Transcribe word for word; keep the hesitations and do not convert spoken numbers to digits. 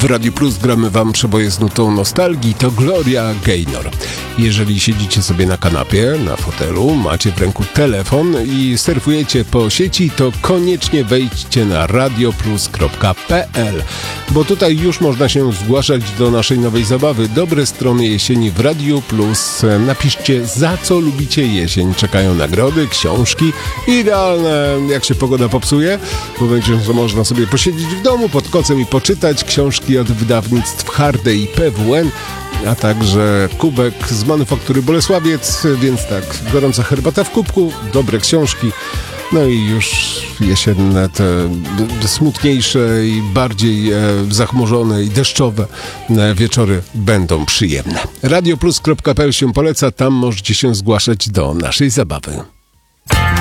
W Radiu Plus gramy wam przeboje z nutą nostalgii, to Gloria Gaynor. Jeżeli siedzicie sobie na kanapie, na fotelu, macie w ręku telefon i surfujecie po sieci, to koniecznie wejdźcie na radioplus kropka pe el, bo tutaj już można się zgłaszać do naszej nowej zabawy. Dobre strony jesieni w Radiu Plus. Napiszcie, za co lubicie jesień. Czekają nagrody, książki. Idealne, jak się pogoda popsuje, bo będzie można sobie posiedzieć w domu pod kocem i poczytać książki od wydawnictw Hardy i pe wu en, a także kubek z manufaktury Bolesławiec, więc tak, gorąca herbata w kubku, dobre książki, no i już jesienne, te smutniejsze i bardziej e, zachmurzone i deszczowe e, wieczory będą przyjemne. radioplus kropka pe el się poleca, tam możecie się zgłaszać do naszej zabawy.